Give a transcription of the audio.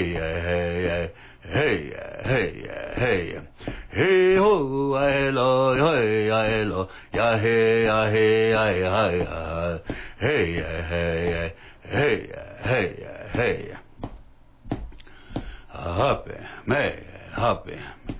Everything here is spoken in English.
hey, hey, hey, hey, hey, hey, ho, I lo, hey, lo, ya, hey, hey, hey, hey, hey, hey, happy, may, happy.